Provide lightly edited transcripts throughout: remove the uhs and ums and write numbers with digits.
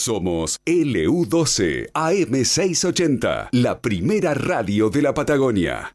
Somos LU12 AM680, la primera radio de la Patagonia.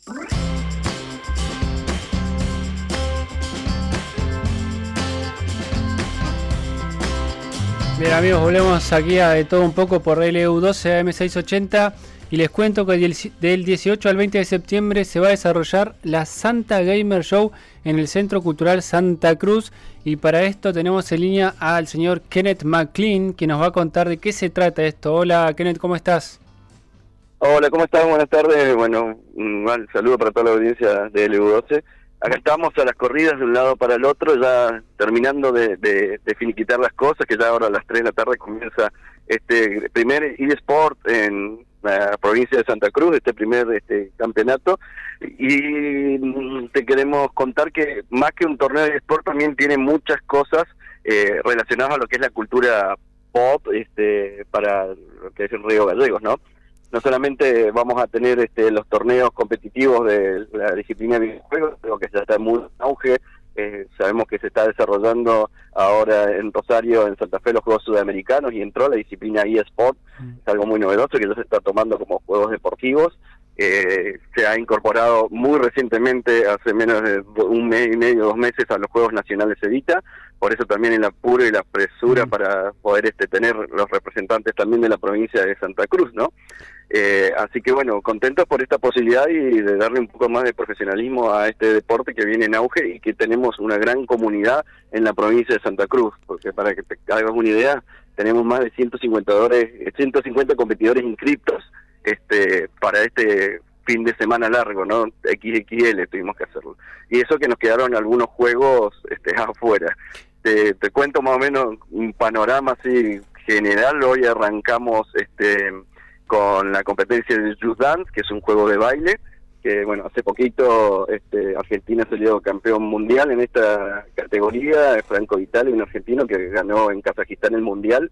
Bien amigos, volvemos aquí a De Todo Un Poco por LU12 AM680 y les cuento que del 18 al 20 de septiembre se va a desarrollar la Santa Gamer Show en el Centro Cultural Santa Cruz, y para esto tenemos en línea al señor Kenneth McLean, que nos va a contar de qué se trata esto. Hola Kenneth, ¿cómo estás? Hola, ¿cómo estás? Buenas tardes. Bueno, un saludo para toda la audiencia de LU12. Acá estamos a las corridas de un lado para el otro, ya terminando de finiquitar las cosas, que ya ahora a las 3 de la tarde comienza este primer eSport en la provincia de Santa Cruz, este primer campeonato. Y te queremos contar que más que un torneo de eSport también tiene muchas cosas relacionadas a lo que es la cultura pop para lo que es el Río Gallegos, ¿no? No solamente vamos a tener los torneos competitivos de la disciplina de videojuegos, creo que ya está muy en auge. Sabemos que se está desarrollando ahora en Rosario, en Santa Fe, los Juegos Sudamericanos, y entró la disciplina eSport, es algo muy novedoso que ya se está tomando como juegos deportivos. Se ha incorporado muy recientemente, hace menos de un mes y medio, 2 meses, a los Juegos Nacionales Evita. Por eso también el apuro y la presura para poder tener los representantes también de la provincia de Santa Cruz, ¿no? Así que bueno, contentos por esta posibilidad y de darle un poco más de profesionalismo a este deporte que viene en auge y que tenemos una gran comunidad en la provincia de Santa Cruz, porque para que te hagas una idea, tenemos más de 150 competidores inscriptos para este fin de semana largo, ¿no? XXL tuvimos que hacerlo. Y eso que nos quedaron algunos juegos afuera. Te cuento más o menos un panorama así general. Hoy arrancamos con la competencia de Just Dance, que es un juego de baile, que bueno, hace poquito Argentina salió campeón mundial en esta categoría, Franco Vitale, un argentino que ganó en Kazajistán el mundial,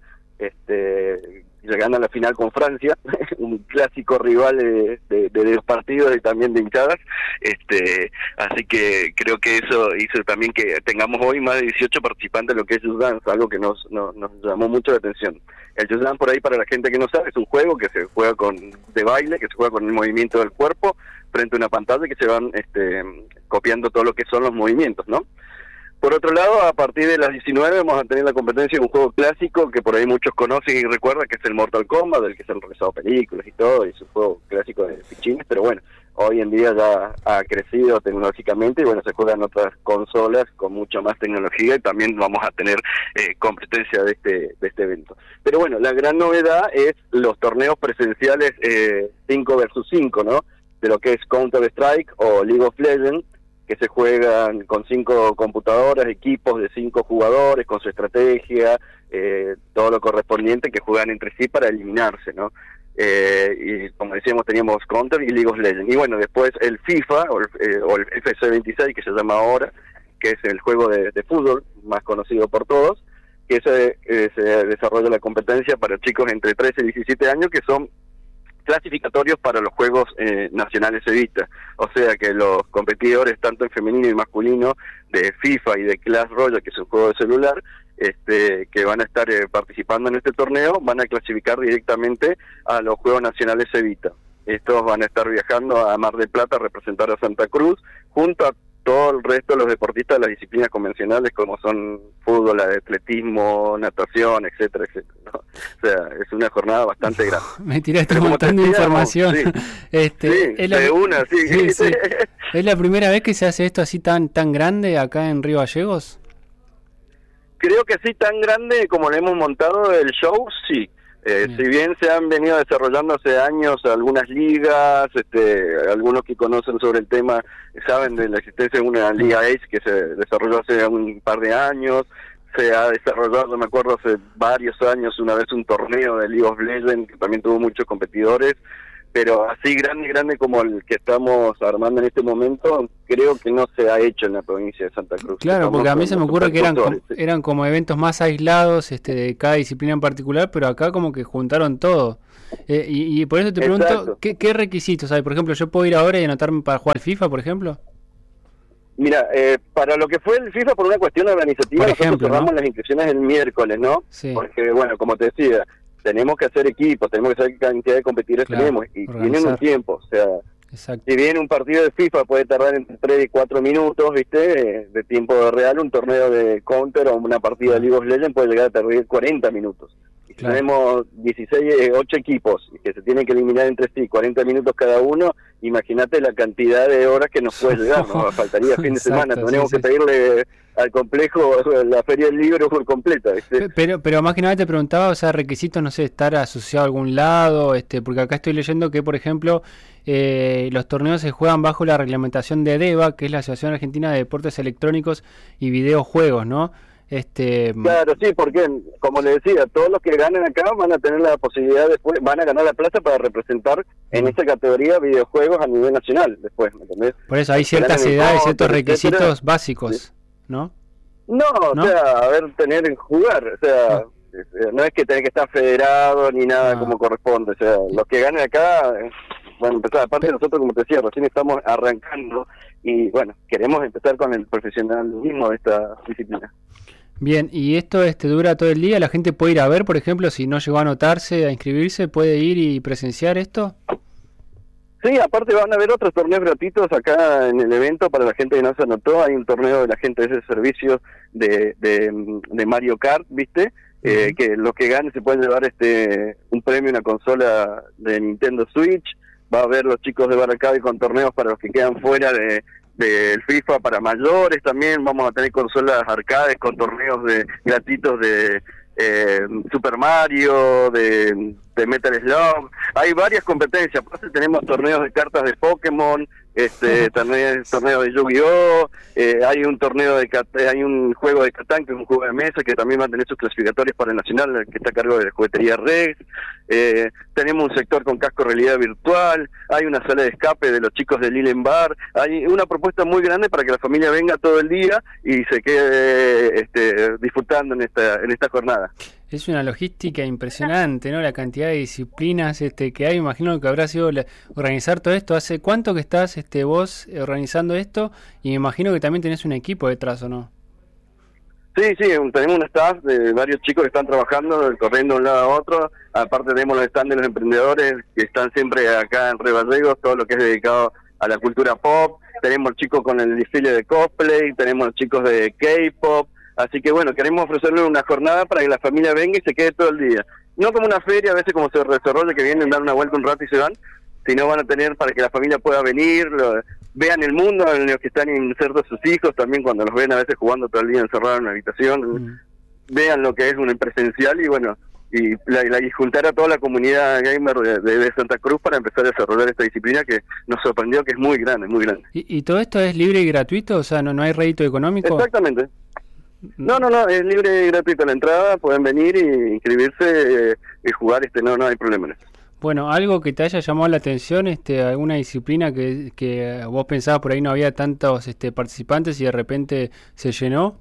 llegando a la final con Francia, un clásico rival de los partidos y también de hinchadas. Así que creo que eso hizo también que tengamos hoy más de 18 participantes en lo que es Just Dance, algo que nos llamó mucho la atención. El Just Dance, por ahí, para la gente que no sabe, es un juego que se juega de baile, que se juega con el movimiento del cuerpo frente a una pantalla, que se van copiando todo lo que son los movimientos, ¿no? Por otro lado, a partir de las 19 vamos a tener la competencia de un juego clásico que por ahí muchos conocen y recuerdan, que es el Mortal Kombat, del que se han realizado películas y todo, y es un juego clásico de fichines, pero bueno, hoy en día ya ha crecido tecnológicamente y bueno, se juegan otras consolas con mucha más tecnología, y también vamos a tener competencia de este evento. Pero bueno, la gran novedad es los torneos presenciales 5 versus 5, ¿no? De lo que es Counter-Strike o League of Legends, que se juegan con 5 computadoras, equipos de 5 jugadores, con su estrategia, todo lo correspondiente, que juegan entre sí para eliminarse, ¿no? Y como decíamos, teníamos Counter y League of Legends. Y bueno, después el FIFA, o el FC26, que se llama ahora, que es el juego de fútbol más conocido por todos, que se desarrolla la competencia para chicos entre 13 y 17 años, que son clasificatorios para los Juegos Nacionales Evita. O sea que los competidores, tanto en femenino y masculino, de FIFA y de Clash Royale, que es un juego de celular, que van a estar participando en este torneo, van a clasificar directamente a los Juegos Nacionales Evita. Estos van a estar viajando a Mar del Plata a representar a Santa Cruz, junto a todo el resto de los deportistas de las disciplinas convencionales, como son fútbol, atletismo, natación, etcétera, etcétera, ¿no? O sea, es una jornada bastante grande. Me tiraste un montón de información. Sí, sí. ¿Es la primera vez que se hace esto así tan grande acá en Río Gallegos? Creo que sí, tan grande como lo hemos montado el show, sí. Si bien se han venido desarrollando hace años algunas ligas, algunos que conocen sobre el tema saben de la existencia de una Liga Ace que se desarrolló hace un par de años. Se ha desarrollado, me acuerdo, hace varios años una vez un torneo de League of Legends que también tuvo muchos competidores, pero así grande como el que estamos armando en este momento, creo que no se ha hecho en la provincia de Santa Cruz. Claro, porque a mí se me ocurre que eran como eventos más aislados de cada disciplina en particular, pero acá como que juntaron todo. Y por eso te pregunto, ¿qué requisitos hay? Por ejemplo, ¿yo puedo ir ahora y anotarme para jugar al FIFA, por ejemplo? Mira, para lo que fue el FIFA, por una cuestión organizativa, por ejemplo, nosotros cerramos ¿no? las inscripciones el miércoles, ¿no? Sí. Porque, bueno, como te decía, tenemos que hacer equipos, tenemos que saber qué cantidad de competidores Claro, tenemos, y organizar. tienen un tiempo, o sea, Exacto. si bien un partido de FIFA puede tardar entre 3 y 4 minutos, ¿viste? De tiempo real, un torneo de Counter o una partida de League of Legends puede llegar a tardar 40 minutos. Y si Claro. tenemos 8 equipos que se tienen que eliminar entre sí, 40 minutos cada uno, imagínate la cantidad de horas que nos puede llegar, ¿no? Faltaría fin de semana, Exacto, tenemos sí, que pedirle al complejo la feria del libro por completa, ¿viste? Pero más que nada te preguntaba, o sea, requisitos, no sé, estar asociado a algún lado, porque acá estoy leyendo que, por ejemplo, los torneos se juegan bajo la reglamentación de DEVA, que es la Asociación Argentina de Deportes Electrónicos y Videojuegos, ¿no? Claro, sí, porque, como le decía, todos los que ganen acá van a tener la posibilidad después, van a ganar la plaza para representar en esta categoría videojuegos a nivel nacional después, ¿me entendés? Por eso hay ciertas edades, ciertos requisitos básicos, sí. ¿No? No, o sea, a ver, jugar, o sea, no es que tenés que estar federado ni nada como corresponde, o sea, los que ganen acá, bueno, empezar, aparte nosotros, como te decía, recién estamos arrancando y, bueno, queremos empezar con el profesionalismo de esta disciplina. Bien, y esto dura todo el día, la gente puede ir a ver, por ejemplo, si no llegó a anotarse, a inscribirse, puede ir y presenciar esto. Sí, aparte van a haber otros torneos gratuitos acá en el evento para la gente que no se anotó. Hay un torneo de la gente de ese servicio de Mario Kart, ¿viste? Que los que ganen se pueden llevar un premio, una consola de Nintendo Switch. Va a haber los chicos de Baracabe con torneos para los que quedan fuera del FIFA para mayores también. Vamos a tener consolas arcades con torneos gratuitos de Super Mario, de Metal Slug. Hay varias competencias. Aparte tenemos torneos de cartas de Pokémon, torneos de Yu-Gi-Oh, hay un torneo hay un juego de Catán, que es un juego de mesa que también va a tener sus clasificatorios para el nacional, que está a cargo de la juguetería Rex. Tenemos un sector con casco realidad virtual, hay una sala de escape de los chicos de Lilen Bar. Hay una propuesta muy grande para que la familia venga todo el día y se quede disfrutando en esta jornada. Es una logística impresionante, ¿no? La cantidad de disciplinas que hay. Imagino que habrá sido organizar todo esto. ¿Hace cuánto que estás vos organizando esto? Y me imagino que también tenés un equipo detrás, ¿o no? Sí, tenemos un staff de varios chicos que están trabajando, corriendo de un lado a otro. Aparte tenemos los stands de los emprendedores que están siempre acá en Reballegos, todo lo que es dedicado a la cultura pop. Tenemos chicos con el desfile de cosplay, tenemos chicos de K-pop. Así que bueno, queremos ofrecerle una jornada para que la familia venga y se quede todo el día. No como una feria, a veces como se desarrolla, que vienen a dar una vuelta un rato y se van, sino van a tener para que la familia pueda venir, vean el mundo en los que están insertos sus hijos, también cuando los ven a veces jugando todo el día encerrados en una habitación, vean lo que es un presencial y bueno, y juntar a toda la comunidad gamer de Santa Cruz para empezar a desarrollar esta disciplina que nos sorprendió, que es muy grande, muy grande. ¿Y todo esto es libre y gratuito? O sea, ¿no hay rédito económico? Exactamente. No, es libre y gratuita la entrada, pueden venir y inscribirse y jugar, no hay problema en eso. Bueno, algo que te haya llamado la atención, alguna disciplina que vos pensabas por ahí no había tantos participantes y de repente se llenó.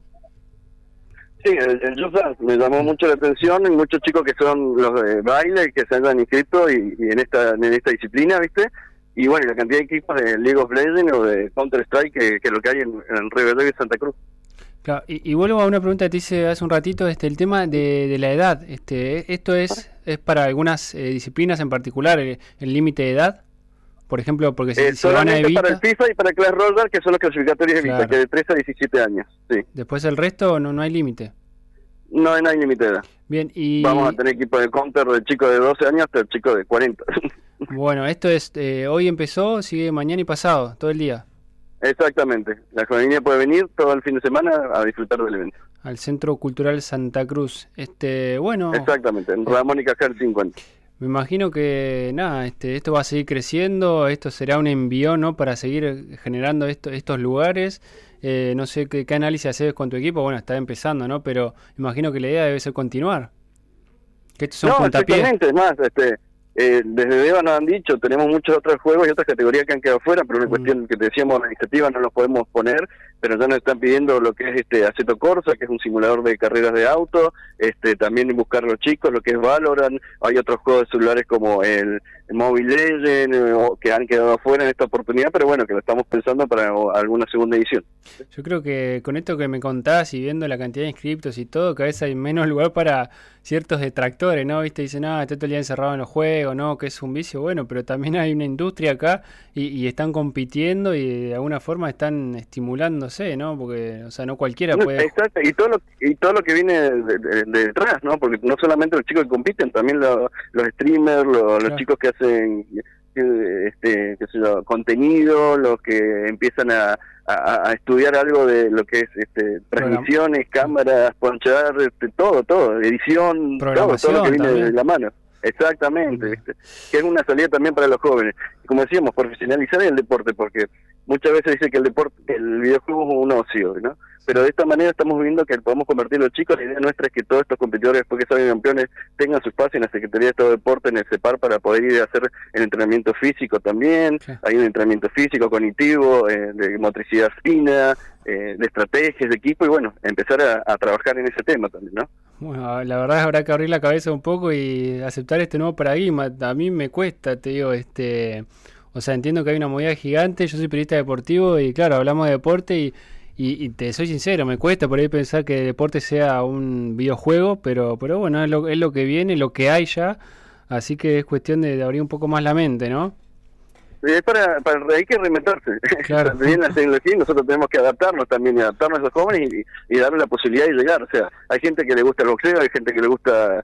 Sí, el Just Dance me llamó mucho la atención, hay muchos chicos que son los de baile que se han inscrito y en esta disciplina, ¿viste? Y bueno, la cantidad de equipos de League of Legends o de Counter Strike que es lo que hay en Rebelde y Santa Cruz. Claro, y vuelvo a una pregunta que te hice hace un ratito, el tema de la edad. ¿Esto es para algunas disciplinas en particular, el límite de edad? Por ejemplo, porque si se van a Evita... para el FIFA y para Clash Royale, que son los clasificatorios de Evita, que de 3 a 17 años, sí. Después el resto no hay límite. No hay límite de edad. Bien, y... Vamos a tener equipo de Counter del chico de 12 años hasta el chico de 40. Bueno, esto es, hoy empezó, sigue mañana y pasado, todo el día. Exactamente, la familia puede venir todo el fin de semana a disfrutar del evento. Al Centro Cultural Santa Cruz. Bueno. Exactamente, en Ramón y Cajal 50. Me imagino que nada, esto va a seguir creciendo, esto será un envión, ¿no? Para seguir generando estos lugares. No sé qué análisis haces con tu equipo, bueno, está empezando, ¿no? Pero imagino que la idea debe ser continuar. Que estos son puntapiés. Exactamente, es más, desde DEVA nos han dicho, tenemos muchos otros juegos y otras categorías que han quedado fuera, pero una cuestión que te decíamos organizativa no los podemos poner, pero ya nos están pidiendo lo que es Assetto Corsa, que es un simulador de carreras de auto, también buscar los chicos, lo que es Valorant, hay otros juegos de celulares como el Mobile Legends, que han quedado afuera en esta oportunidad, pero bueno, que lo estamos pensando para alguna segunda edición. Yo creo que con esto que me contás y viendo la cantidad de inscriptos y todo, cada vez hay menos lugar para ciertos detractores, ¿no? ¿Viste? Dicen, está todo el día encerrado en los juegos, ¿no? Que es un vicio, bueno, pero también hay una industria acá y están compitiendo y de alguna forma están estimulándose, ¿no? Porque, o sea, no cualquiera puede... Exacto, y todo lo que viene de detrás, ¿no? Porque no solamente los chicos que compiten, también los streamers, los chicos que hacen qué sé yo, contenido, los que empiezan a estudiar algo de lo que es transmisiones, cámaras, ponchar, todo, edición, todo lo que viene también de la mano. Exactamente, ¿viste? Que es una salida también para los jóvenes. Como decíamos, profesionalizar el deporte, porque muchas veces dice que el videojuego es un ocio, ¿no? Pero de esta manera estamos viendo que podemos convertir los chicos. La idea nuestra es que todos estos competidores, después que salen campeones, tengan su espacio en la Secretaría de Estado de Deporte, en el CEPAR, para poder ir a hacer el entrenamiento físico también. Sí. Hay un entrenamiento físico, cognitivo, de motricidad fina, de estrategias, de equipo, y bueno, empezar a trabajar en ese tema también, ¿no? Bueno, la verdad es que habrá que abrir la cabeza un poco y aceptar este nuevo paradigma. A mí me cuesta, te digo, o sea, entiendo que hay una movida gigante. Yo soy periodista deportivo y claro, hablamos de deporte y te soy sincero, me cuesta por ahí pensar que el deporte sea un videojuego, pero bueno, es lo que viene, lo que hay ya, así que es cuestión de abrir un poco más la mente, ¿no? Es hay que reinventarse. Claro. Bien la tecnología, nosotros tenemos que adaptarnos también, y adaptarnos a los jóvenes y darle la posibilidad de llegar. O sea, hay gente que le gusta el boxeo, hay gente que le gusta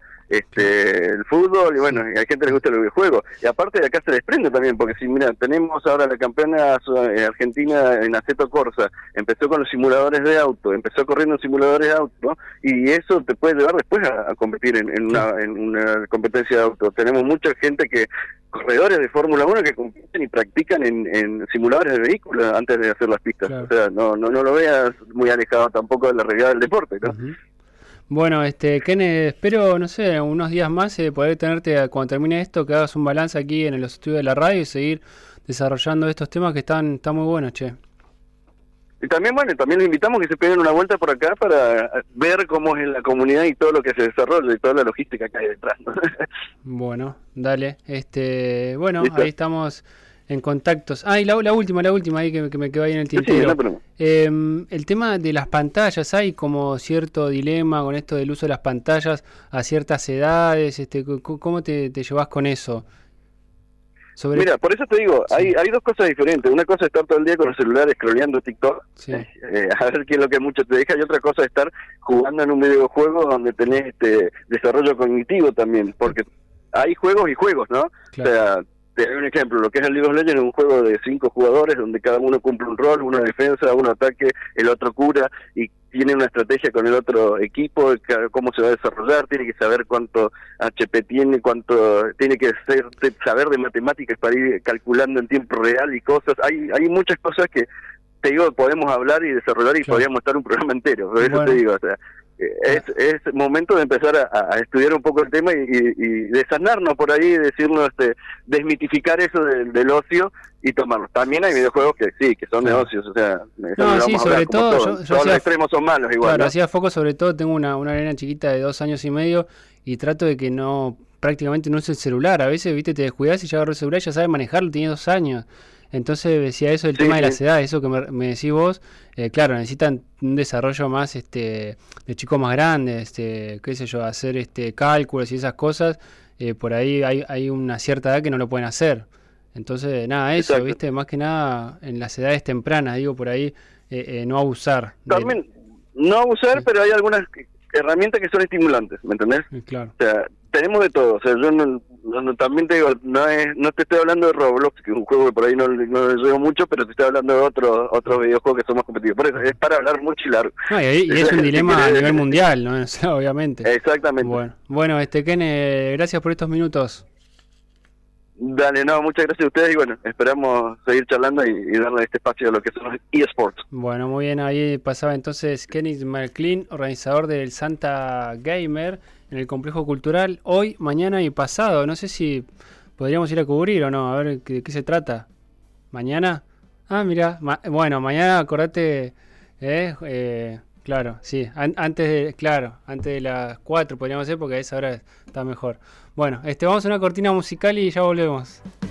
el fútbol, y bueno, hay gente que le gusta el videojuego. Y aparte de acá se desprende también, porque si mira, tenemos ahora la campeona argentina en Assetto Corsa, empezó con los simuladores de auto, empezó corriendo en simuladores de auto, ¿no? Y eso te puede llevar después a competir en una competencia de auto. Tenemos mucha gente corredores de Fórmula 1 que compiten y practican en simuladores de vehículos antes de hacer las pistas. Claro. O sea, no lo veas muy alejado tampoco de la realidad del deporte, ¿no? Uh-huh. Bueno, Kenneth, espero, no sé, unos días más poder tenerte cuando termine esto, que hagas un balance aquí en los estudios de la radio y seguir desarrollando estos temas que están muy buenos, che. Y también, bueno, también los invitamos que se peguen una vuelta por acá para ver cómo es la comunidad y todo lo que se desarrolla y toda la logística que hay detrás, ¿no? Bueno, dale. Bueno, ¿listo? Ahí estamos en contactos. Y la última ahí que me quedó ahí en el tintero. Sí, el tema de las pantallas, hay como cierto dilema con esto del uso de las pantallas a ciertas edades. ¿Cómo te llevas con eso? Mira, por eso te digo, sí. hay dos cosas diferentes. Una cosa es estar todo el día con los celulares scrolleando TikTok, sí. A ver qué es lo que mucho te deja, y otra cosa es estar jugando en un videojuego donde tenés desarrollo cognitivo también, porque hay juegos y juegos, ¿no? Claro. O sea, te doy un ejemplo, lo que es el League of Legends es un juego de 5 jugadores donde cada uno cumple un rol, uno defensa, uno ataque, el otro cura, y tiene una estrategia con el otro equipo, cómo se va a desarrollar, tiene que saber cuánto HP tiene, cuánto tiene que saber de matemáticas para ir calculando en tiempo real y cosas. Hay muchas cosas que, te digo, podemos hablar y desarrollar y claro. Podríamos estar un programa entero, por eso te digo, o sea, es momento de empezar a estudiar un poco el tema y de sanarnos por ahí, decirnos, desmitificar eso del ocio y tomarlo. También hay videojuegos que sí, que son de ocios, o sea, no, sí, sobre todo, yo todos los extremos son malos igual. Claro, ¿no? Hacía foco sobre todo, tengo una nena chiquita de 2 años y medio y trato de que prácticamente no use el celular. A veces, viste, te descuidas y ya agarró el celular y ya sabe manejarlo, tiene 2 años. Entonces decía eso del tema de las edades, eso que me decís vos, claro, necesitan un desarrollo más de chicos más grandes, qué sé yo, hacer cálculos y esas cosas, por ahí hay una cierta edad que no lo pueden hacer. Entonces, nada, eso, exacto. Viste, más que nada en las edades tempranas, digo, por ahí no abusar. También, no abusar, sí. Pero hay algunas herramientas que son estimulantes, ¿me entendés? Claro. O sea, tenemos de todo, o sea, yo también te digo, no te estoy hablando de Roblox, que es un juego que por ahí no llevo mucho, pero te estoy hablando de otros videojuegos que son más competitivos. Por eso, es para hablar mucho y largo. Y es un dilema a nivel mundial, ¿no? O sea, obviamente. Exactamente. Bueno, Ken, gracias por estos minutos. Dale, muchas gracias a ustedes y bueno, esperamos seguir charlando y darle este espacio a lo que son los eSports. Bueno, muy bien, ahí pasaba entonces Kenneth McLean, organizador del Santa Gamer en el Complejo Cultural, hoy, mañana y pasado. No sé si podríamos ir a cubrir o no, a ver qué se trata. ¿Mañana? Mira, bueno, mañana acordate, Claro, sí. Antes de las 4 podríamos hacer, porque a esa hora está mejor. Bueno, vamos a una cortina musical y ya volvemos.